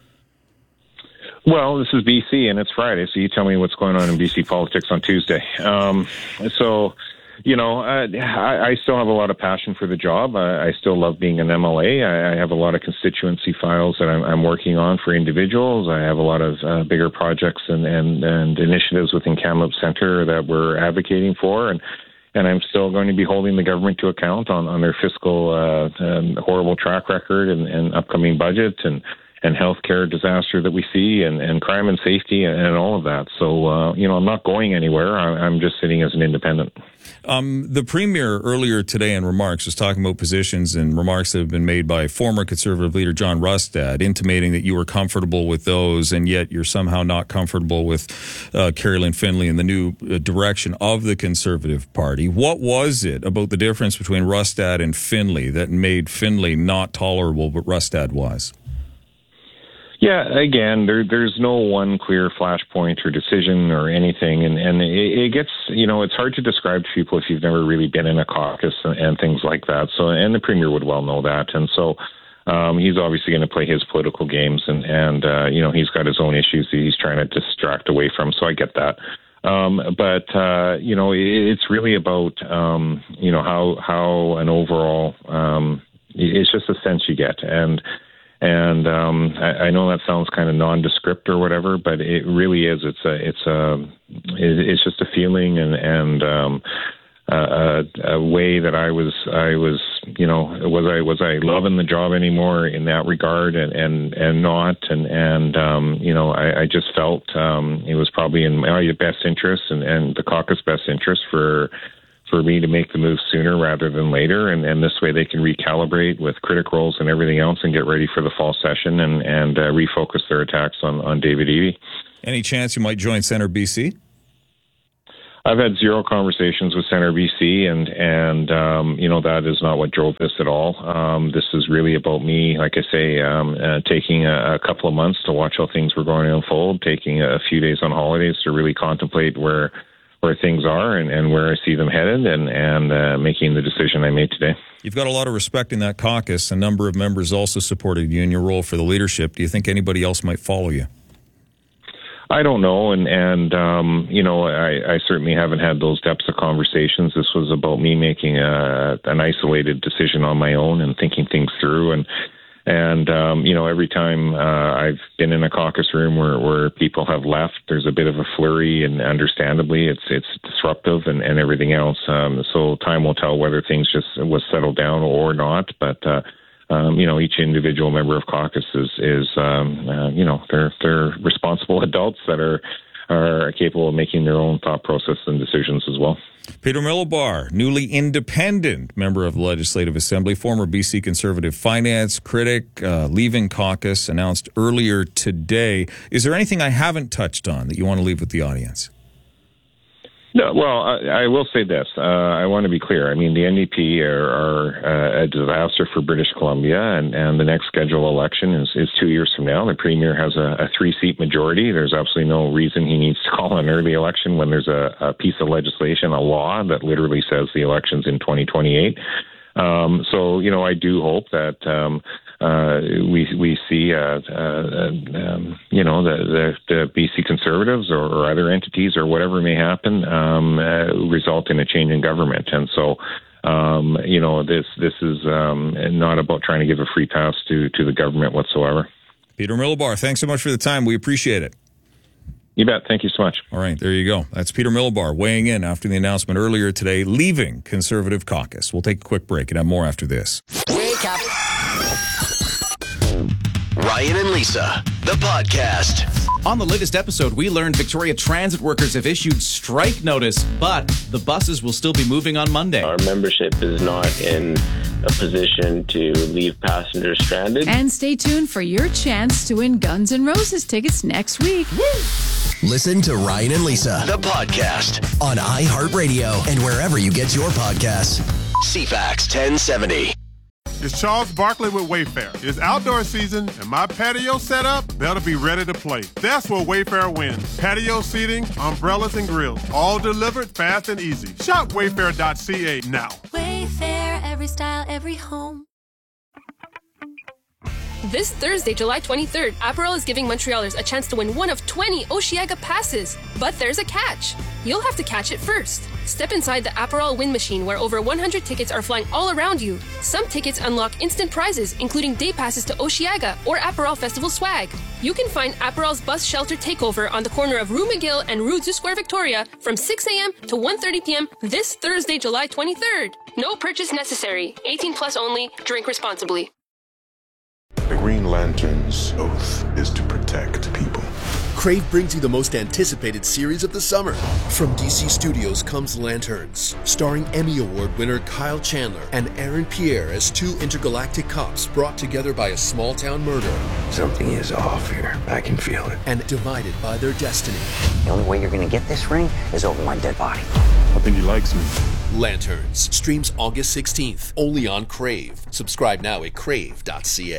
Well, this is B C, and it's Friday, so you tell me what's going on in B C politics on Tuesday. Um, so, you know, uh, I, I still have a lot of passion for the job. I, I still love being an M L A. I, I have a lot of constituency files that I'm, I'm working on for individuals. I have a lot of uh, bigger projects and, and, and initiatives within Kamloops Centre that we're advocating for, and and I'm still going to be holding the government to account on, on their fiscal uh, um, horrible track record and, and upcoming budget and and healthcare disaster that we see, and, and crime and safety, and, and all of that. So, uh, you know, I'm not going anywhere. I, I'm just sitting as an independent. Um, the Premier earlier today in remarks was talking about positions and remarks that have been made by former Conservative leader John Rustad, intimating that you were comfortable with those, and yet you're somehow not comfortable with uh, Carrie-Lynne Findlay and the new uh, direction of the Conservative Party. What was it about the difference between Rustad and Findlay that made Findlay not tolerable, but Rustad was? Yeah, again, there, there's no one clear flashpoint or decision or anything, and, and it, it gets, you know, it's hard to describe to people if you've never really been in a caucus and, and things like that. So, and the Premier would well know that, and so, Um, he's obviously going to play his political games, and, and uh, you know, he's got his own issues that he's trying to distract away from, so I get that. Um, but, uh, you know, it, it's really about, um, you know, how how an overall, um, it's just a sense you get. And and um, I, I know that sounds kind of nondescript or whatever, but it really is. It's a, it's a, it's just a feeling and, and um, a, a way that I was, I was, you know, was I was I loving the job anymore in that regard, and and, and not, and and um, you know, I, I just felt um, it was probably in my best interest and, and the caucus best interest for for me to make the move sooner rather than later, and, and this way they can recalibrate with critic roles and everything else and get ready for the fall session and and uh, refocus their attacks on on David Eby. Any chance you might join Centre B C? I've had zero conversations with Centre B C, and, and um, you know, that is not what drove this at all. Um, this is really about me, like I say, um, uh, taking a, a couple of months to watch how things were going to unfold, taking a few days on holidays to really contemplate where where things are and, and where I see them headed, and, and uh, making the decision I made today. You've got a lot of respect in that caucus. A number of members also supported you in your role for the leadership. Do you think anybody else might follow you? I don't know, and and um, you know, I, I certainly haven't had those depths of conversations. This was about me making a, an isolated decision on my own and thinking things through. And and um, you know, every time uh, I've been in a caucus room where, where people have left, there's a bit of a flurry, and understandably, it's it's disruptive and, and everything else. Um, so time will tell whether things just was settled down or not, but. Uh, Um, you know, each individual member of caucus is, is um, uh, you know, they're they're responsible adults that are are capable of making their own thought process and decisions as well. Peter Milobar, newly independent member of the Legislative Assembly, former B C Conservative finance critic, uh, leaving caucus, announced earlier today. Is there anything I haven't touched on that you want to leave with the audience? No, well, I, I will say this. Uh, I want to be clear. I mean, the N D P are, are uh, a disaster for British Columbia, and, and the next scheduled election is, is two years from now. The Premier has a, a three-seat majority. There's absolutely no reason he needs to call an early election when there's a, a piece of legislation, a law, that literally says the election's in twenty twenty-eight. Um, so, you know, I do hope that um, uh, we we see, uh, uh, um, you know, the, the, the B C Conservatives or, or other entities or whatever may happen um, uh, result in a change in government. And so, um, you know, this this is um, not about trying to give a free pass to, to the government whatsoever. Peter Milobar, thanks so much for the time. We appreciate it. You bet. Thank you so much. All right, there you go. That's Peter Milobar weighing in after the announcement earlier today, leaving Conservative caucus. We'll take a quick break and have more after this. Wake up. Ryan and Lisa, the podcast. On the latest episode, we learned Victoria Transit workers have issued strike notice, but the buses will still be moving on Monday. Our membership is not in a position to leave passengers stranded. And stay tuned for your chance to win Guns N' Roses tickets next week. Woo! Listen to Ryan and Lisa, the podcast, on iHeartRadio and wherever you get your podcasts. C FAX ten seventy. It's Charles Barkley with Wayfair. It's outdoor season, and my patio setup better be ready to play. That's where Wayfair wins. Patio seating, umbrellas, and grills, all delivered fast and easy. Shop wayfair dot c a now. Wayfair, every style, every home. This Thursday, July twenty-third, Aperol is giving Montrealers a chance to win one of twenty Osheaga passes. But there's a catch. You'll have to catch it first. Step inside the Aperol win machine where over one hundred tickets are flying all around you. Some tickets unlock instant prizes, including day passes to Osheaga or Aperol Festival swag. You can find Aperol's bus shelter takeover on the corner of Rue McGill and Rue du Square Victoria from six a.m. to one thirty p.m. this Thursday, July twenty-third. No purchase necessary. eighteen plus only. Drink responsibly. The Green Lantern's oath is to protect people. Crave brings you the most anticipated series of the summer. From D C Studios comes Lanterns, starring Emmy Award winner Kyle Chandler and Aaron Pierre as two intergalactic cops brought together by a small-town murder. Something is off here. I can feel it. And divided by their destiny. The only way you're going to get this ring is over my dead body. I think he likes me. Lanterns streams August sixteenth, only on Crave. Subscribe now at crave dot c a.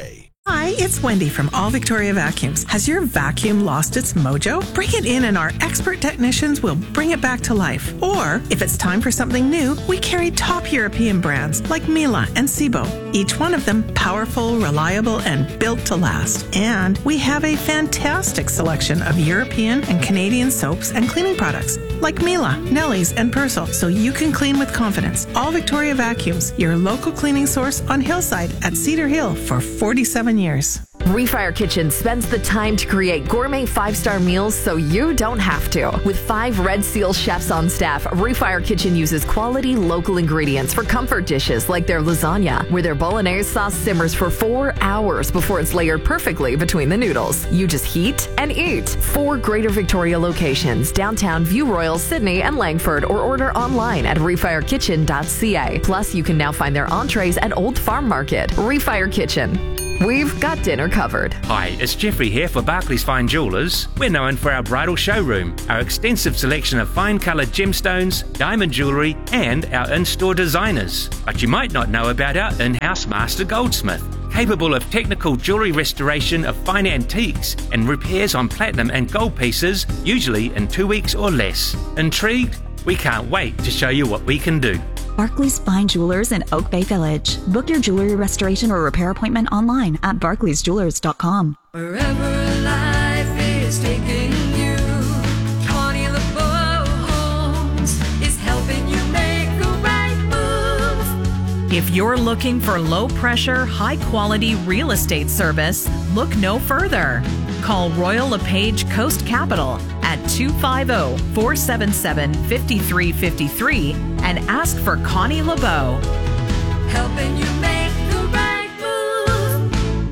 Hi, it's Wendy from All Victoria Vacuums. Has your vacuum lost its mojo? Bring it in and our expert technicians will bring it back to life. Or, if it's time for something new, we carry top European brands like Miele and Sebo. Each one of them powerful, reliable, and built to last. And we have a fantastic selection of European and Canadian soaps and cleaning products like Miele, Nelly's, and Persil, so you can clean with confidence. All Victoria Vacuums, your local cleaning source on Hillside at Cedar Hill for forty-seven years. Refire Kitchen spends the time to create gourmet five-star meals so you don't have to. With five Red Seal chefs on staff, Refire Kitchen uses quality local ingredients for comfort dishes like their lasagna, where their bolognese sauce simmers for four hours before it's layered perfectly between the noodles. You just heat and eat. Four Greater Victoria locations, downtown, View Royal, Sydney, and Langford, or order online at refire kitchen dot c a. Plus, you can now find their entrees at Old Farm Market. Refire Kitchen. We've got dinner covered. Hi, it's Jeffrey here for Barclays Fine Jewellers. We're known for our bridal showroom, our extensive selection of fine coloured gemstones, diamond jewellery, and our in-store designers. But you might not know about our in-house master goldsmith, capable of technical jewellery restoration of fine antiques and repairs on platinum and gold pieces, usually in two weeks or less. Intrigued? We can't wait to show you what we can do. Barclays Fine Jewelers in Oak Bay Village. Book your jewelry restoration or repair appointment online at barclays jewelers dot com. Wherever life is taking you, Connie LeBeau Homes is helping you make the right move. If you're looking for low-pressure, high-quality real estate service, look no further. Call Royal LePage Coast Capital at two five zero, four seven seven, five three five three and ask for Connie LeBeau. Helping you make the right move.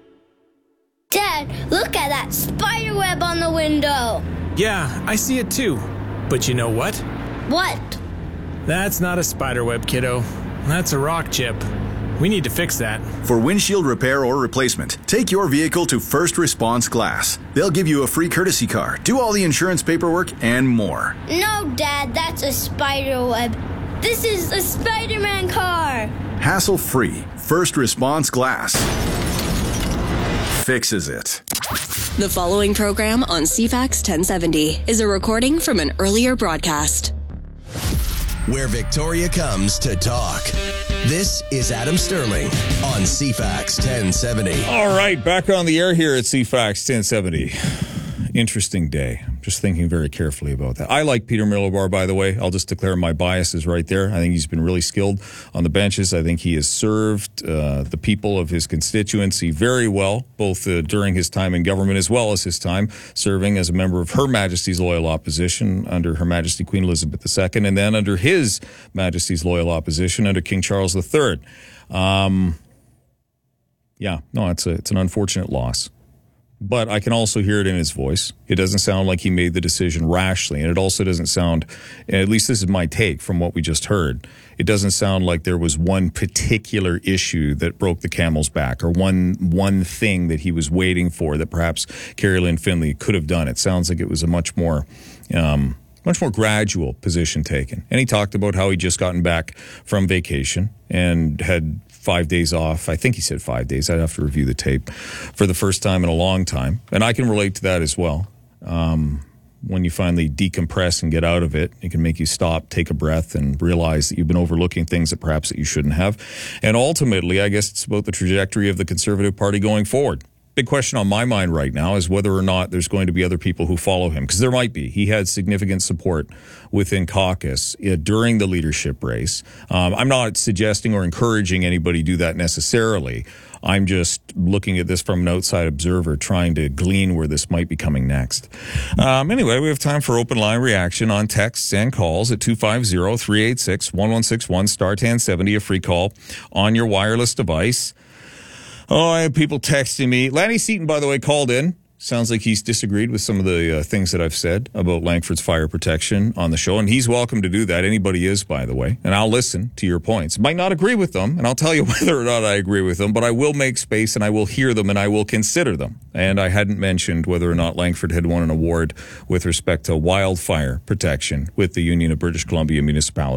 Dad, look at that spider web on the window. Yeah, I see it too. But you know what? What? That's not a spider web, kiddo. That's a rock chip. We need to fix that. For windshield repair or replacement, take your vehicle to First Response Glass. They'll give you a free courtesy car, do all the insurance paperwork, and more. No, Dad, that's a spider web. This is a Spider-Man car. Hassle-free. First Response Glass fixes it. The following program on C FAX ten seventy is a recording from an earlier broadcast. Where Victoria comes to talk. This is Adam Sterling on C FAX ten seventy. All right, back on the air here at C FAX ten seventy. Interesting day. I'm just thinking very carefully about that. I like Peter Milobar, by the way. I'll just declare my biases right there. I think he's been really skilled on the benches. I think he has served uh, the people of his constituency very well, both uh, during his time in government as well as his time serving as a member of Her Majesty's Loyal Opposition under Her Majesty Queen Elizabeth the Second, and then under His Majesty's Loyal Opposition under King Charles the Third. Um, yeah, no, it's a, it's an unfortunate loss. But I can also hear it in his voice. It doesn't sound like he made the decision rashly. And it also doesn't sound, at least this is my take from what we just heard, it doesn't sound like there was one particular issue that broke the camel's back or one one thing that he was waiting for that perhaps Carrie Lynn Finley could have done. It sounds like it was a much more... Um, much more gradual position taken. And he talked about how he'd just gotten back from vacation and had five days off. I think he said five days. I'd have to review the tape for the first time in a long time. And I can relate to that as well. Um, when you finally decompress and get out of it, it can make you stop, take a breath, and realize that you've been overlooking things that perhaps that you shouldn't have. And ultimately, I guess it's about the trajectory of the Conservative Party going forward. Big question on my mind right now is whether or not there's going to be other people who follow him, because there might be. He had significant support within caucus uh, during the leadership race. Um, I'm not suggesting or encouraging anybody do that necessarily. I'm just looking at this from an outside observer, trying to glean where this might be coming next. Um, anyway, we have time for open line reaction on texts and calls at two five zero, three eight six, one one six one, star ten seventy, a free call on your wireless device. Oh, I have people texting me. Lanny Seaton, by the way, called in. Sounds like he's disagreed with some of the uh, things that I've said about Langford's fire protection on the show, and he's welcome to do that. Anybody is, by the way, and I'll listen to your points. Might not agree with them, and I'll tell you whether or not I agree with them, but I will make space, and I will hear them, and I will consider them. And I hadn't mentioned whether or not Langford had won an award with respect to wildfire protection with the Union of British Columbia Municipalities.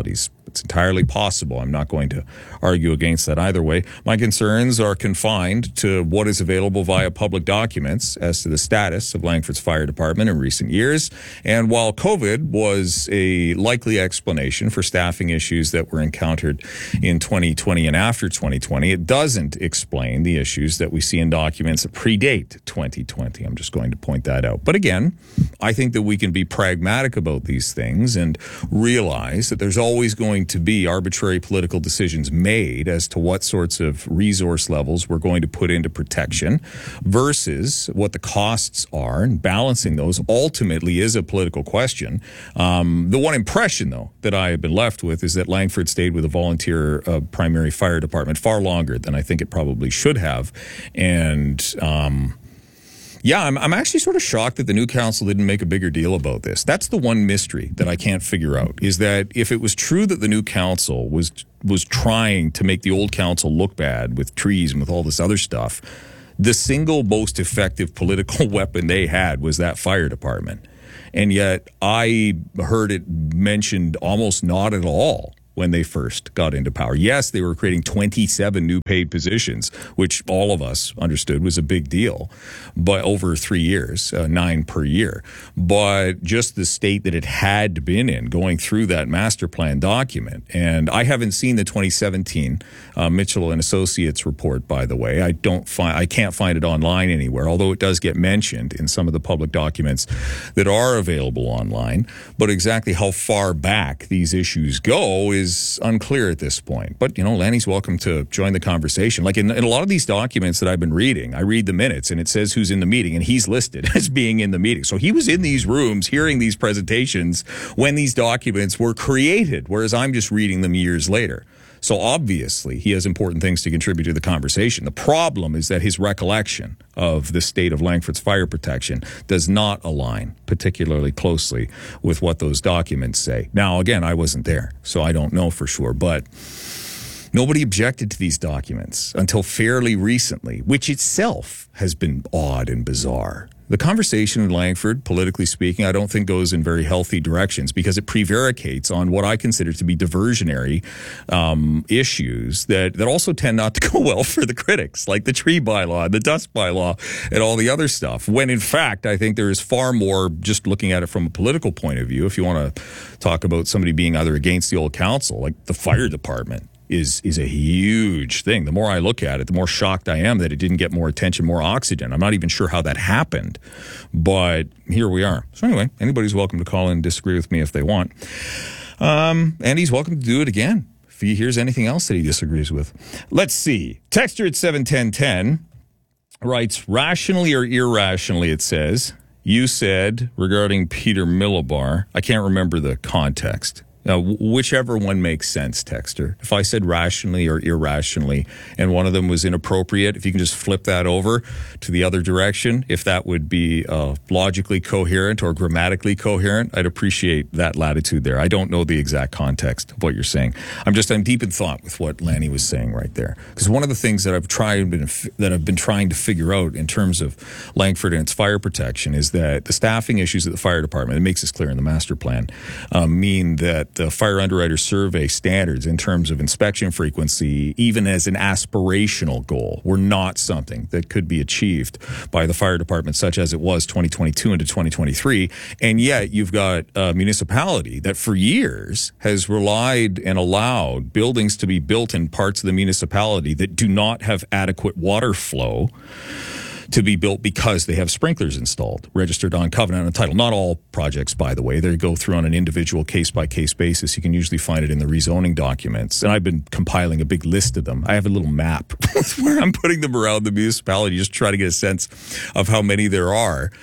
It's entirely possible. I'm not going to argue against that either way. My concerns are confined to what is available via public documents as to the status of Langford's fire department in recent years. And while COVID was a likely explanation for staffing issues that were encountered in twenty twenty and after twenty twenty, it doesn't explain the issues that we see in documents that predate twenty twenty. I'm just going to point that out. But again, I think that we can be pragmatic about these things and realize that there's always going to be arbitrary political decisions made as to what sorts of resource levels we're going to put into protection versus what the costs are, and balancing those ultimately is a political question. Um, the one impression, though, that I have been left with is that Langford stayed with a volunteer uh, primary fire department far longer than I think it probably should have. And um, yeah, I'm, I'm actually sort of shocked that the new council didn't make a bigger deal about this. That's the one mystery that I can't figure out, is that if it was true that the new council was was trying to make the old council look bad with trees and with all this other stuff, the single most effective political weapon they had was that fire department. And yet I heard it mentioned almost not at all when they first got into power. Yes, they were creating twenty-seven new paid positions, which all of us understood was a big deal, but over three years, uh, nine per year. But just the state that it had been in going through that master plan document. And I haven't seen the twenty seventeen uh, Mitchell and Associates report, by the way. I don't find, I can't find it online anywhere, although it does get mentioned in some of the public documents that are available online. But exactly how far back these issues go is is unclear at this point. But, you know, Lanny's welcome to join the conversation. Like in, in a lot of these documents that I've been reading, I read the minutes and it says who's in the meeting, and he's listed as being in the meeting. So he was in these rooms hearing these presentations when these documents were created, whereas I'm just reading them years later. So obviously he has important things to contribute to the conversation. The problem is that his recollection of the state of Langford's fire protection does not align particularly closely with what those documents say. Now, again, I wasn't there, so I don't know for sure, but nobody objected to these documents until fairly recently, which itself has been odd and bizarre. The conversation in Langford, politically speaking, I don't think goes in very healthy directions because it prevaricates on what I consider to be diversionary um, issues that, that also tend not to go well for the critics, like the tree bylaw, the dust bylaw, and all the other stuff. When in fact, I think there is far more, just looking at it from a political point of view, if you want to talk about somebody being either against the old council, like the fire department. is is a huge thing. The more I look at it, the more shocked I am that it didn't get more attention, more oxygen. I'm not even sure how that happened, but here we are. So anyway, anybody's welcome to call in and disagree with me if they want. Um, and he's welcome to do it again if he hears anything else that he disagrees with. Let's see. Texter at seven ten ten writes, rationally or irrationally, it says, you said regarding Peter Millibar, I can't remember the context. Now, whichever one makes sense, Texter. If I said rationally or irrationally and one of them was inappropriate, if you can just flip that over to the other direction, if that would be uh, logically coherent or grammatically coherent, I'd appreciate that latitude there. I don't know the exact context of what you're saying. I'm just, I'm deep in thought with what Lanny was saying right there. Because one of the things that I've tried, that I've been trying to figure out in terms of Langford and its fire protection is that the staffing issues at the fire department, it makes this clear in the master plan, um, mean that the Fire Underwriter Survey standards in terms of inspection frequency, even as an aspirational goal, were not something that could be achieved by the fire department, such as it was twenty twenty-two into twenty twenty-three. And yet you've got a municipality that for years has relied and allowed buildings to be built in parts of the municipality that do not have adequate water flow to be built because they have sprinklers installed, registered on covenant and title. Not all projects, by the way. They go through on an individual case-by-case basis. You can usually find it in the rezoning documents. And I've been compiling a big list of them. I have a little map where I'm putting them around the municipality just to try to get a sense of how many there are.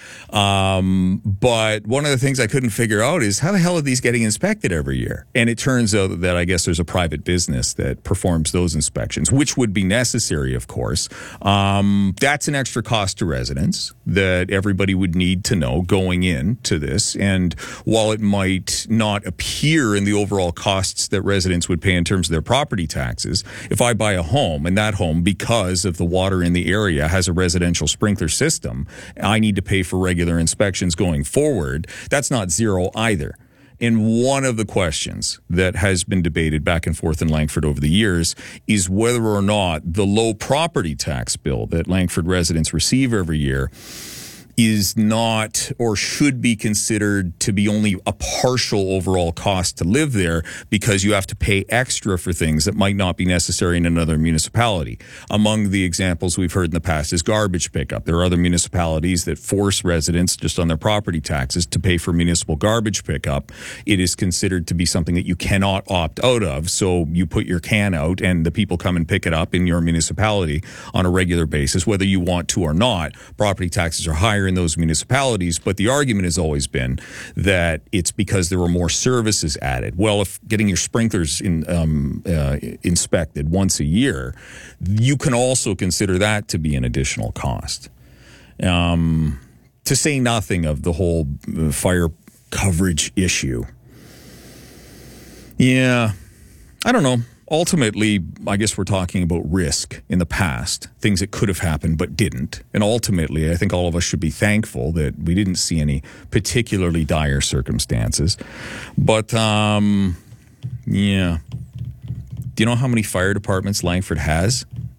Um, but one of the things I couldn't figure out is how the hell are these getting inspected every year? And it turns out that I guess there's a private business that performs those inspections, which would be necessary, of course. Um, that's an extra cost to residents that everybody would need to know going into this. And while it might not appear in the overall costs that residents would pay in terms of their property taxes, if I buy a home and that home, because of the water in the area, has a residential sprinkler system, I need to pay for regular inspections going forward. That's not zero either. And one of the questions that has been debated back and forth in Langford over the years is whether or not the low property tax bill that Langford residents receive every year is not or should be considered to be only a partial overall cost to live there because you have to pay extra for things that might not be necessary in another municipality. Among the examples we've heard in the past is garbage pickup. There are other municipalities that force residents just on their property taxes to pay for municipal garbage pickup. It is considered to be something that you cannot opt out of. So you put your can out and the people come and pick it up in your municipality on a regular basis, whether you want to or not. Property taxes are higher in those municipalities, but the argument has always been that it's because there were more services added. Well, if getting your sprinklers in, um, uh, inspected once a year, you can also consider that to be an additional cost. Um, to say nothing of the whole fire coverage issue. Yeah, I don't know. Ultimately, I guess we're talking about risk in the past, things that could have happened but didn't. And ultimately, I think all of us should be thankful that we didn't see any particularly dire circumstances. But, um, yeah. Do you know how many fire departments Langford has?